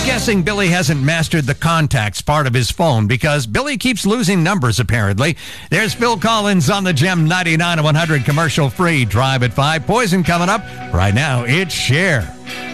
Guessing Billy hasn't mastered the contacts part of his phone because Billy keeps losing numbers, apparently. There's Phil Collins on the Gem 99 and 100 commercial-free Drive at 5. Poison coming up. Right now, it's Cher.